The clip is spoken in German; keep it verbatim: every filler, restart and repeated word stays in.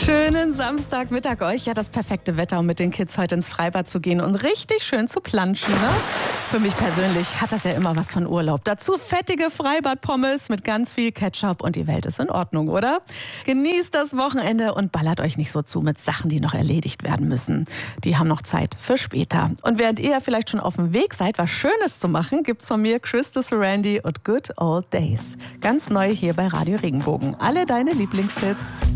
Schönen Samstagmittag euch. Ja, das perfekte Wetter, um mit den Kids heute ins Freibad zu gehen und richtig schön zu planschen, ne? Für mich persönlich hat das ja immer was von Urlaub. Dazu fettige Freibad-Pommes mit ganz viel Ketchup und die Welt ist in Ordnung, oder? Genießt das Wochenende und ballert euch nicht so zu mit Sachen, die noch erledigt werden müssen. Die haben noch Zeit für später. Und während ihr vielleicht schon auf dem Weg seid, was Schönes zu machen, gibt's von mir Crystal Randy und Good Old Days. Ganz neu hier bei Radio Regenbogen. Alle deine Lieblingshits.